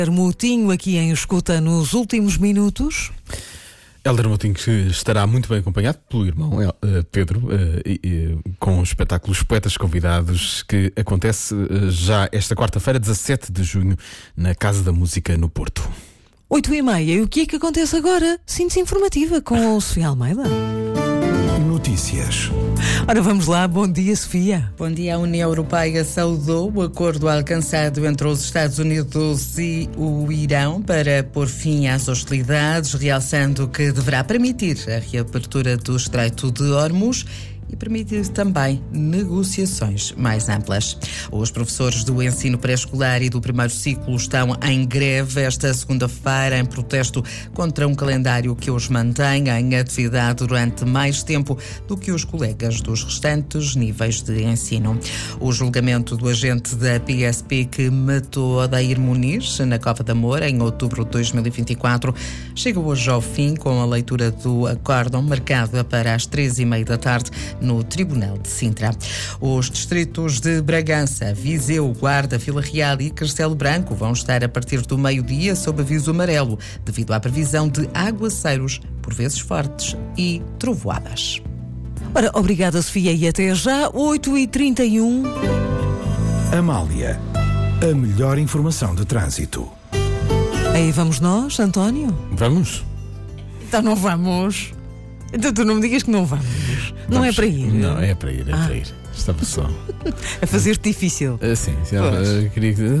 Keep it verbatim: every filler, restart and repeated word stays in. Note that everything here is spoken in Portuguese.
Moutinho aqui em escuta nos últimos minutos. Hélder Moutinho estará muito bem acompanhado pelo irmão Pedro, com o espetáculo Os Poetas Convidados, que acontece já esta quarta-feira, dezassete de junho, na Casa da Música, no Porto. Oito e meia. E o que é que acontece agora? Síntese informativa com a Sofia Almeida. Notícias. Ora, vamos lá. Bom dia, Sofia. Bom dia. A União Europeia saudou o acordo alcançado entre os Estados Unidos e o Irão para pôr fim às hostilidades, realçando que deverá permitir a reabertura do Estreito de Hormuz e permitir também negociações mais amplas. Os professores do ensino pré-escolar e do primeiro ciclo estão em greve esta segunda-feira em protesto contra um calendário que os mantém em atividade durante mais tempo do que os colegas dos restantes níveis de ensino. O julgamento do agente da P S P que matou Odair Muniz na Cova da Moura em outubro de dois mil e vinte e quatro chega hoje ao fim com a leitura do acórdão marcada para as três e meia da tarde no Tribunal de Sintra. Os distritos de Bragança, Viseu, Guarda, Vila Real e Castelo Branco vão estar a partir do meio-dia sob aviso amarelo, devido à previsão de aguaceiros, por vezes fortes, e trovoadas. Ora, obrigada, Sofia, e até já, oito e trinta e um. Amália, a melhor informação de trânsito. Aí vamos nós, António? Vamos? Então não vamos. Então tu não me digas que não vamos. Não Vamos. É para ir? Não, é para ir, é ah. para ir. Estava só a fazer-te difícil. Uh, sim, sim, eu queria que